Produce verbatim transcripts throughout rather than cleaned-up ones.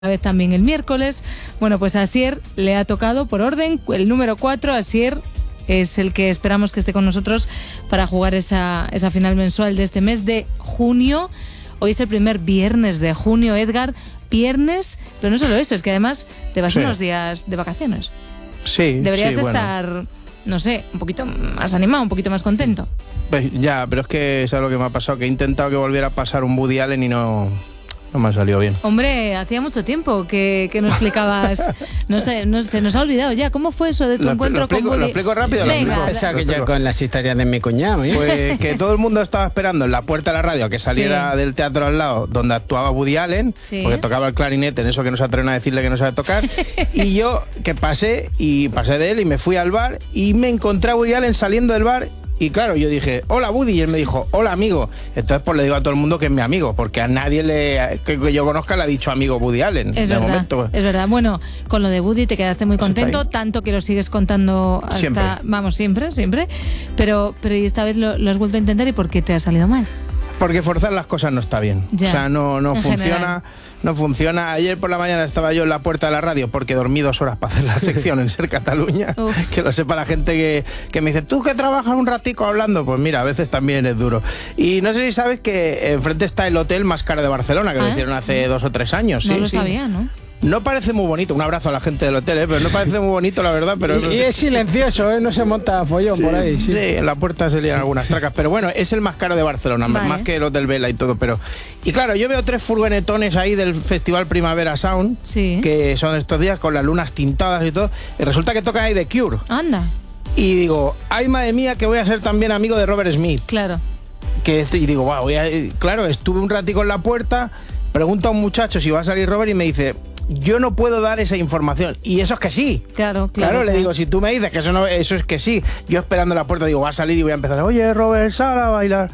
vez también el miércoles. Bueno, pues a Asier le ha tocado por orden el número cuatro. Asier es el que esperamos que esté con nosotros para jugar esa, esa final mensual de este mes de junio. Hoy es el primer viernes de junio, Edgar. Viernes, pero no solo eso, es que además te vas sí. unos días de vacaciones. Sí. Deberías sí, estar, bueno. no sé, un poquito más animado, un poquito más contento. Pues ya, pero es que es algo que me ha pasado, que he intentado que volviera a pasar un Woody Allen y no... No me ha salido bien. Hombre, hacía mucho tiempo que, que no explicabas. No sé, no, se nos ha olvidado ya. ¿Cómo fue eso de tu lo, encuentro lo explico, con Woody? Lo explico rápido. Venga. Lo Pensaba que ya con las historias de mi cuñado, ¿eh? Pues que todo el mundo estaba esperando en la puerta de la radio que saliera sí. del teatro al lado donde actuaba Woody Allen, sí. porque tocaba el clarinete, en eso que no se atreven a decirle que no sabe tocar. Y yo que pasé, y pasé de él y me fui al bar y me encontré a Woody Allen saliendo del bar. Y claro, yo dije, hola Woody, y él me dijo, hola amigo. Entonces pues le digo a todo el mundo que es mi amigo, porque a nadie le que yo conozca le ha dicho amigo Woody Allen. Es de verdad, momento, pues. es verdad. Bueno, con lo de Woody te quedaste muy contento, tanto que lo sigues contando hasta, siempre. vamos, siempre, siempre. Pero, pero y esta vez lo, lo has vuelto a intentar, ¿y por qué te ha salido mal? Porque forzar las cosas no está bien. Ya, o sea, no, no funciona, general. no funciona. Ayer por la mañana estaba yo en la puerta de la radio porque dormí dos horas para hacer la sección en Ser Cataluña. Uf. Que lo sepa la gente que, que me dice, ¿tú que trabajas un ratico hablando? Pues mira, a veces también es duro. Y no sé si sabes que enfrente está el hotel más caro de Barcelona, que ¿Ah? lo hicieron hace dos o tres años. No sí, lo sí. sabía, ¿no? No parece muy bonito, un abrazo a la gente del hotel, ¿eh? Pero no parece muy bonito, la verdad. Pero y, y es silencioso, ¿eh? No se monta follón sí, por ahí. Sí. sí, en la puerta se lían algunas tracas. Pero bueno, es el más caro de Barcelona, vale. más que el Hotel Vela y todo. Pero y claro, yo veo tres furgonetones ahí del Festival Primavera Sound, sí. que son estos días con las lunas tintadas y todo. Y resulta que tocan ahí The Cure. Anda. Y digo, ay madre mía, que voy a ser también amigo de Robert Smith. Claro. Que y digo, wow, voy a... claro, estuve un ratico en la puerta, pregunto a un muchacho si va a salir Robert y me dice... Yo no puedo dar esa información. Y eso es que sí. Claro, claro. Claro, le claro. digo, si tú me dices que eso no, eso es que sí. Yo esperando en la puerta digo, va a salir y voy a empezar. Oye, Robert, sal a bailar.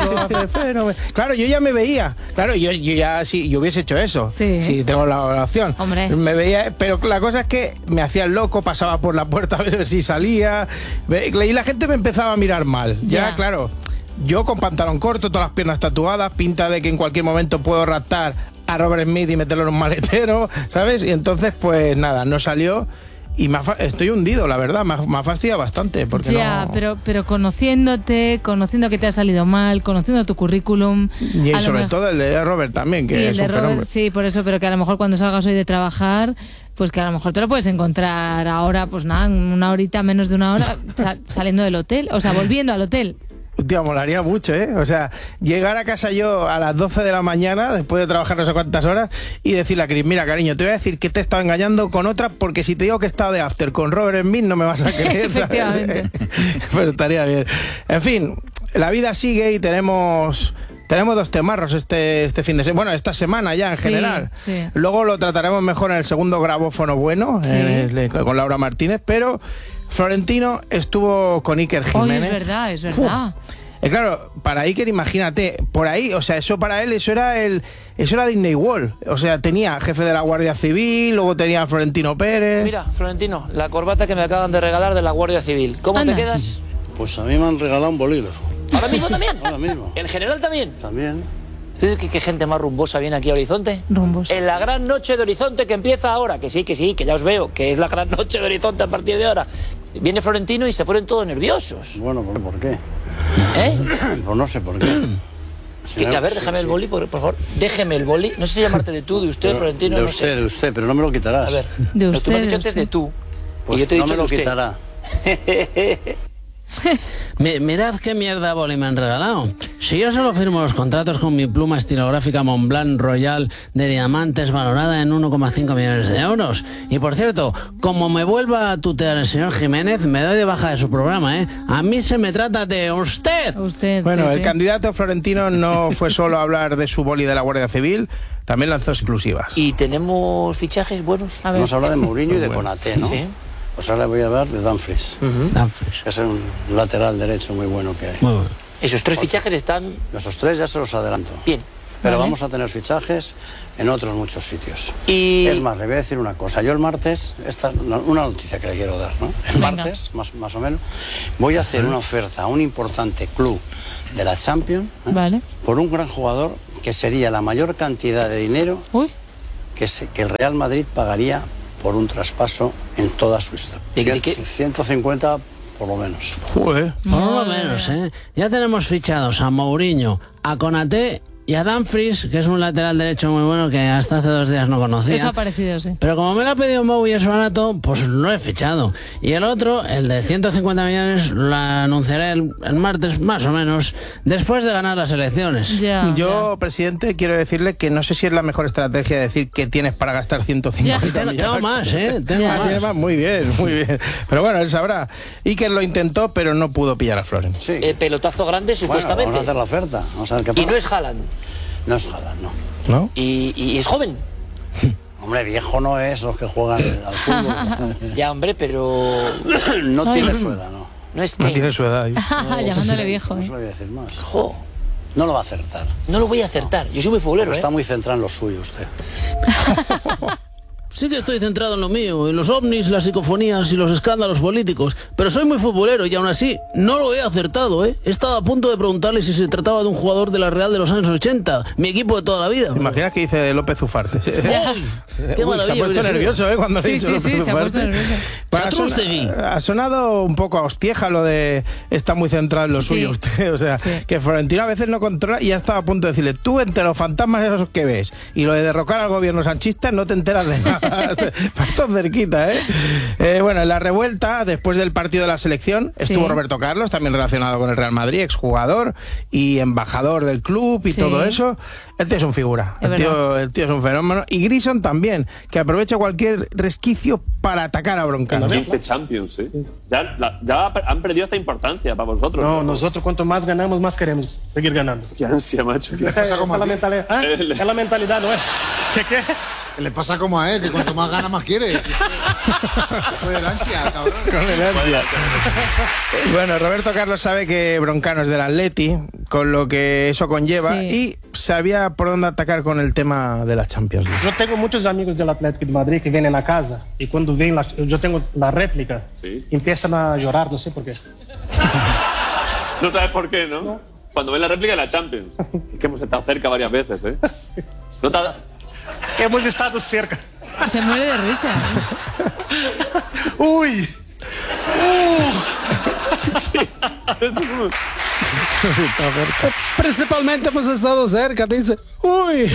Claro, yo ya me veía. Claro, yo, yo ya sí, yo hubiese hecho eso. Sí. Si tengo la, la opción. Hombre. Me veía, pero la cosa es que me hacía el loco, pasaba por la puerta a ver si salía. Y la gente me empezaba a mirar mal. Ya, ya claro. Yo con pantalón corto, todas las piernas tatuadas, pinta de que en cualquier momento puedo raptar a Robert Smith y meterlo en un maletero, ¿sabes? Y entonces, pues nada, no salió y me ha, estoy hundido, la verdad, me ha, me ha fastidiado bastante. Porque ya, no... pero, pero conociéndote, conociendo que te ha salido mal, conociendo tu currículum... Y sobre mejor... todo el de Robert también, que y es el un de Robert, fenómeno. Sí, por eso, pero que a lo mejor cuando salgas hoy de trabajar... Pues que a lo mejor te lo puedes encontrar ahora, pues nada, una horita, menos de una hora, sal, saliendo del hotel, o sea, volviendo al hotel. Hostia, molaría mucho, ¿eh? O sea, llegar a casa yo a las doce de la mañana, después de trabajar no sé cuántas horas, y decirle a Chris, mira, cariño, te voy a decir que te he estado engañando con otra, porque si te digo que he estado de after con Robert Smith no me vas a creer, Efectivamente. Pero estaría bien. En fin, la vida sigue y tenemos... Tenemos dos temarros este, este fin de semana, bueno, esta semana ya en sí, general. Sí. Luego lo trataremos mejor en el segundo grabófono bueno, sí. eh, con Laura Martínez, pero Florentino estuvo con Iker Jiménez. Oye, es verdad, es verdad. Uf. Eh, claro, para Iker, imagínate, por ahí, o sea, eso para él, eso era el eso era Disney World. O sea, tenía jefe de la Guardia Civil, luego tenía a Florentino Pérez. Mira, Florentino, la corbata que me acaban de regalar de la Guardia Civil. ¿Cómo Anda. te quedas? Pues a mí me han regalado un bolígrafo. ¿Ahora mismo también? Ahora mismo. ¿El general también? También. ¿Qué, qué gente más rumbosa viene aquí a Horizonte? Rumbos. En la gran noche de Horizonte que empieza ahora, que sí, que sí, que ya os veo, que es la gran noche de Horizonte a partir de ahora. Viene Florentino y se ponen todos nerviosos. Bueno, ¿por qué? ¿Eh? Pues no sé por qué. Sí, a ver, déjame sí, el boli, por, por favor. Déjeme el boli. No sé si llamarte de tú, de usted, pero, Florentino. De no usted, sé. de usted, pero no me lo quitarás. A ver, de usted, tú me has dicho de antes usted. de tú. Pues y yo te he no dicho me lo de usted. quitará. Mi, mirad qué mierda boli me han regalado. Si yo solo firmo los contratos con mi pluma estilográfica Montblanc Royal de diamantes valorada en uno coma cinco millones de euros. Y por cierto, como me vuelva a tutear el señor Jiménez, me doy de baja de su programa, ¿eh? A mí se me trata de usted. Usted, bueno, sí, el sí. candidato Florentino no fue solo a hablar de su boli de la Guardia Civil, también lanzó exclusivas. ¿Y tenemos fichajes buenos? A ver. Hemos hablado de Mourinho y de bueno. Konaté, ¿no? Sí. Pues ahora voy a hablar de Dumfries, Uh-huh. Dumfries. que es un lateral derecho muy bueno que hay. Muy bueno. Esos tres fichajes están Esos tres ya se los adelanto. bien. Pero Vale. vamos a tener fichajes en otros muchos sitios. Y... Es más, le voy a decir una cosa. Yo el martes, esta una noticia que le quiero dar, ¿no? El Venga. martes, más, más o menos, voy a hacer una oferta a un importante club de la Champions, ¿eh? Vale. Por un gran jugador que sería la mayor cantidad de dinero Uy. que, se, que el Real Madrid pagaría por un traspaso en toda su historia. ¿De qué- de qué? ciento cincuenta por lo menos. Joder. Por lo menos, ¿eh? Ya tenemos fichados a Mourinho, a Konaté y a Dumfries, que es un lateral derecho muy bueno que hasta hace dos días no conocía. Eso ha parecido, sí. Pero como me lo ha pedido Mou y es barato, pues lo he fichado. Y el otro, el de ciento cincuenta millones, lo anunciaré el, el martes, más o menos, después de ganar las elecciones. Ya, Yo, ya. presidente, quiero decirle que no sé si es la mejor estrategia decir que tienes para gastar ciento cincuenta Ya. Tengo, millones. tengo más, ¿eh? Tengo Ya. Ah, tiene más. más, muy bien, muy bien. Pero bueno, él sabrá. Iker lo intentó, pero no pudo pillar a Florent. Sí. Eh, pelotazo grande, Bueno, supuestamente. vamos a hacer la oferta. Vamos a ver qué pasa. Y no es Haaland. No es Haaland, no. ¿No? Y, y es joven. Hombre, viejo no es los que juegan al fútbol. Ya, hombre, pero No tiene su edad, no. no es No que... tiene su edad. Llamándole viejo, No ¿eh? se lo voy a decir más. Jo, No lo va a acertar. no lo voy a acertar. Yo soy muy futbolero, Pero ¿eh? está muy centrado en lo suyo usted. Sí que estoy centrado en lo mío, en los ovnis, las psicofonías y los escándalos políticos, pero soy muy futbolero y aún así no lo he acertado, ¿eh? He estado a punto de preguntarle si se trataba de un jugador de la Real de los años ochenta, mi equipo de toda la vida. ¿Te imaginas que dice López Ufarte? ¡Qué Uy, se ha maravilla! puesto hubiera sido. nervioso, ¿eh? Cuando le he Sí, dicho sí, López sí, se ha puesto Ufarte. nervioso. Pues ha, Satrústegui. sona- ha sonado un poco a hostieja lo de está muy centrado en lo Sí. suyo usted. O sea, Sí. que Florentino a veces no controla y ya estaba a punto de decirle, tú entre los fantasmas esos que ves y lo de derrocar al gobierno sanchista no te enteras de nada. Esto es cerquita, ¿eh? Eh, Bueno, en la revuelta, después del partido de la selección, estuvo Sí. Roberto Carlos, también relacionado con el Real Madrid, exjugador y embajador del club y Sí. todo eso. El tío es un figura. Es El tío, verdad. el tío es un fenómeno. Y Grison también, que aprovecha cualquier resquicio para atacar a Broncano. quince Champions, ¿eh? Ya, la- ya han perdido esta importancia para vosotros. No, nosotros cuanto más ganamos, más queremos seguir ganando. Qué ansia, macho. Qué- Esa, esa es la mentalidad. ¿Ah? Eh, Es la mentalidad, ¿no es? ¿Qué qué? Le pasa como a él, que cuanto más gana, más quiere. Con el ansia, cabrón. Con el ansia. Bueno, Roberto Carlos sabe que Broncano es del Atleti, con lo que eso conlleva, Sí. y sabía por dónde atacar con el tema de la Champions League. Yo tengo muchos amigos del Atlético de Madrid que vienen a casa y cuando ven la, yo tengo la réplica, Sí. empiezan a llorar, no sé por qué. No sabes por qué, ¿no? Cuando ven la réplica de la Champions. Es que hemos estado cerca varias veces, ¿eh? No te ha- Hemos estado cerca. Se muere de risa. Uy. Principalmente hemos estado cerca, dice. Uy.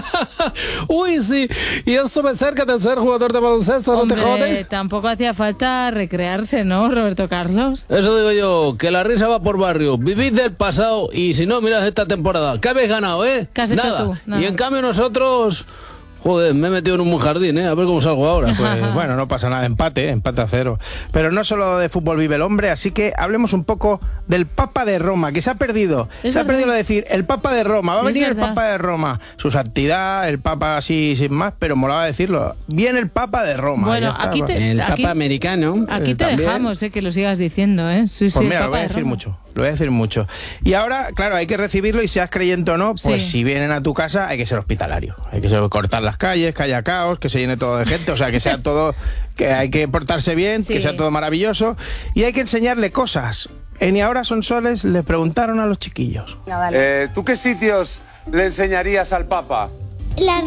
Uy, sí. Y yo estuve cerca de ser jugador de baloncesto, ¿no te Hombre, jode? tampoco hacía falta recrearse, ¿no, Roberto Carlos? Eso digo yo, que la risa va por barrio. Vivid del pasado y si no, mirad esta temporada. ¿Qué habéis ganado, eh? ¿Qué has hecho Nada. tú? Nada. Y en cambio nosotros... Joder, me he metido en un jardín, ¿eh? A ver cómo salgo ahora. Pues bueno, no pasa nada, empate, empate a cero. Pero no solo de fútbol vive el hombre, así que hablemos un poco del Papa de Roma, que se ha perdido. Es se ha verdad. perdido lo de decir el Papa de Roma, va a Es venir el verdad. Papa de Roma. Su santidad, el Papa así sin más, pero molaba decirlo. Viene el Papa de Roma. Bueno, ya está. aquí te- El aquí- Papa americano. Aquí Eh, te también. dejamos, eh, que lo sigas diciendo, ¿eh? Sí, sí, Pues el mira, lo Papa voy a de decir Roma. mucho, lo voy a decir mucho. Y ahora, claro, hay que recibirlo y seas creyente o no, pues Sí. si vienen a tu casa hay que ser hospitalario. Hay que ser- cortar las calles, que haya caos, que se llene todo de gente, o sea, que sea todo, que hay que portarse bien, Sí. que sea todo maravilloso y hay que enseñarle cosas. En Y Ahora Son Soles le preguntaron a los chiquillos. Eh, ¿Tú qué sitios le enseñarías al Papa? Las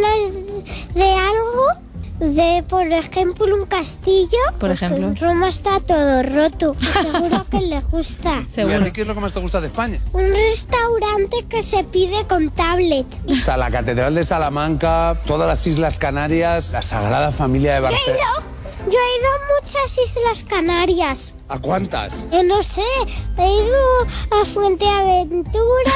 ruinas de algo, de por ejemplo un castillo. Por porque ejemplo. en Roma está todo roto. Seguro que le gusta. Seguro. qué es lo que más te gusta de España? Un restaurante que se pide con tablet. Está la Catedral de Salamanca, todas las Islas Canarias, la Sagrada Familia de Yo he Barcelona. ido, yo he ido a muchas Islas Canarias. ¿A cuántas? Eh, no sé, he ido a Fuenteaventura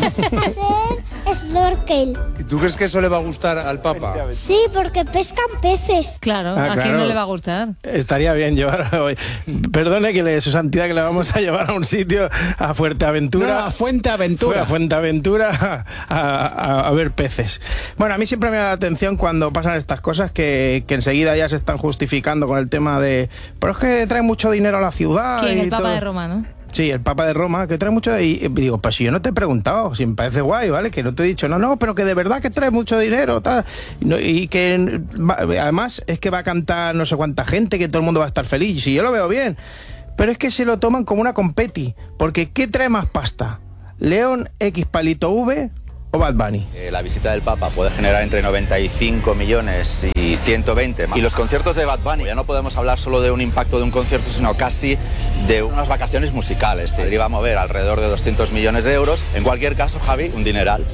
a hacer snorkel. ¿Y tú crees que eso le va a gustar al Papa? Sí, porque pescan peces. Claro, Ah, ¿a quién claro. no le va a gustar? Estaría bien llevar hoy. Perdone que le, su santidad que le vamos a llevar a un sitio a Fuerteventura. No, a Fuenteaventura. Fue a Fuenteaventura a, a- a ver peces. Bueno, a mí siempre me da la atención cuando pasan estas cosas que, que enseguida ya se están justificando con el tema de pero es que trae mucho dinero a la ciudad. ¿Quién? y El Papa todo. de Roma, ¿no? Sí, el Papa de Roma, que trae mucho. Y, y digo, pues si yo no te he preguntado, si me parece guay, ¿vale? Que no te he dicho, no, no, pero que de verdad que trae mucho dinero, tal. Y, no- y que va- además es que va a cantar no sé cuánta gente, que todo el mundo va a estar feliz. Si yo lo veo bien. Pero es que se lo toman como una competi. Porque ¿qué trae más pasta? ¿León X Palito V o Bad Bunny? Eh, la visita del Papa puede generar entre noventa y cinco millones y ciento veinte. Y los conciertos de Bad Bunny, ya no podemos hablar solo de un impacto de un concierto, sino casi de unas vacaciones musicales. Te iba a mover alrededor de doscientos millones de euros. En cualquier caso, Javi, un dineral.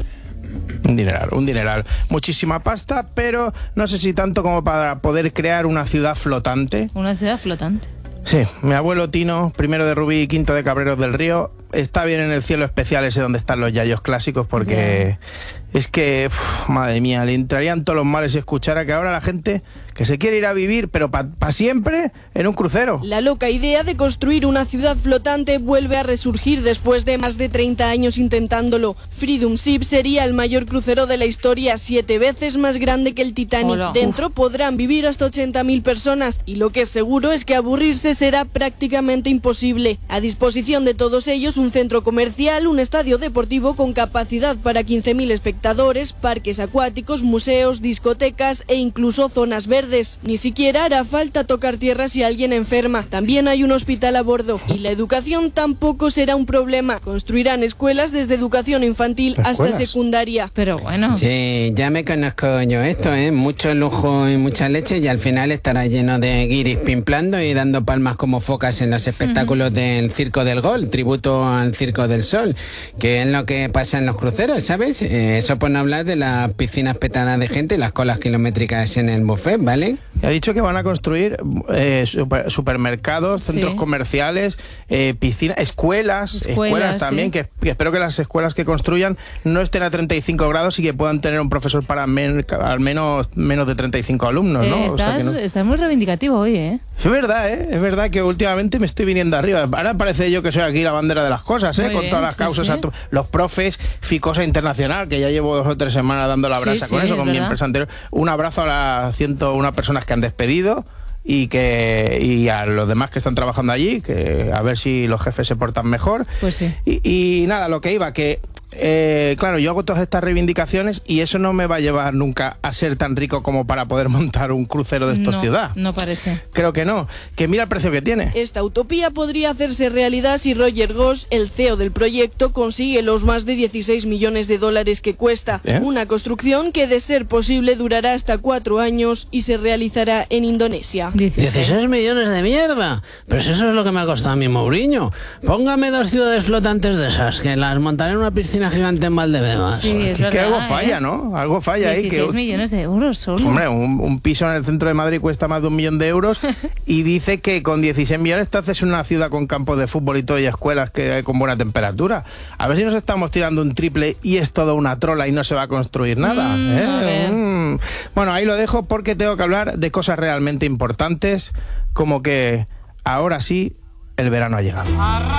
Un dineral, un dineral. Muchísima pasta, pero no sé si tanto como para poder crear una ciudad flotante. Una ciudad flotante. Sí, mi abuelo Tino, primero de Rubí y quinto de Cabreros del Río, está bien en el cielo especial ese donde están los yayos clásicos, porque yeah. es que, uf, madre mía, le entrarían todos los males si escuchara que ahora la gente que se quiere ir a vivir, pero para pa siempre, en un crucero. La loca idea de construir una ciudad flotante vuelve a resurgir después de más de treinta años intentándolo. Freedom Ship sería el mayor crucero de la historia, siete veces más grande que el Titanic. Hola. Dentro Uf. podrán vivir hasta ochenta mil personas, y lo que es seguro es que aburrirse será prácticamente imposible. A disposición de todos ellos, un centro comercial, un estadio deportivo con capacidad para quince mil espectadores, parques acuáticos, museos, discotecas e incluso zonas verdes. Ni siquiera hará falta tocar tierra si alguien enferma. También hay un hospital a bordo. Y la educación tampoco será un problema. Construirán escuelas desde educación infantil hasta secundaria. Pero bueno. Sí, ya me conozco yo esto, ¿eh? Mucho lujo y mucha leche, y al final estará lleno de guiris pimplando y dando palmas como focas en los espectáculos uh-huh. del Circo del Gol, tributo al Circo del Sol, que es lo que pasa en los cruceros, ¿sabes? Eh, eso por no hablar de las piscinas petadas de gente y las colas kilométricas en el buffet, ¿vale? Ha dicho que van a construir eh, super, supermercados, centros sí. comerciales, eh, piscinas, escuelas, escuelas, escuelas también, sí. que, que espero que las escuelas que construyan no estén a treinta y cinco grados y que puedan tener un profesor para men, al menos menos de treinta y cinco alumnos, ¿no? Eh, estás, o sea que no... estás muy reivindicativo hoy, ¿eh? Es verdad, ¿eh? Es verdad que últimamente me estoy viniendo arriba. Ahora parece yo que soy aquí la bandera de las cosas, ¿eh? Muy Con bien, todas las sí, causas. Sí. A los profes, Ficosa Internacional, que ya llevo dos o tres semanas dando la brasa sí, con sí, eso, con verdad. Mi empresa anterior. Un abrazo a las ciento una personas que han despedido y que y a los demás que están trabajando allí, que a ver si los jefes se portan mejor. Pues sí. Y, y nada, lo que iba, que Eh, claro, yo hago todas estas reivindicaciones y eso no me va a llevar nunca a ser tan rico como para poder montar un crucero de esta no, ciudad. No parece. Creo que no. Que mira el precio que tiene. Esta utopía podría hacerse realidad si Roger Goss, el C E O del proyecto, consigue los más de dieciséis millones de dólares que cuesta. ¿Eh? Una construcción que, de ser posible, durará hasta cuatro años y se realizará en Indonesia. dieciséis millones de mierda. Pero si eso es lo que me ha costado a mi Mourinho. Póngame dos ciudades flotantes de esas, que las montaré en una piscina gigante en Valdebebas. Sí, es que, verdad, que algo falla, ¿eh? ¿no? Algo falla ahí. dieciséis millones de euros solo. Hombre, un, un piso en el centro de Madrid cuesta más de un millón de euros y dice que con dieciséis millones te haces una ciudad con campos de fútbol y todo y escuelas que con buena temperatura. A ver si nos estamos tirando un triple y es todo una trola y no se va a construir nada. Mm, ¿eh? a ver. Mm. Bueno, ahí lo dejo porque tengo que hablar de cosas realmente importantes, como que ahora sí el verano ha llegado.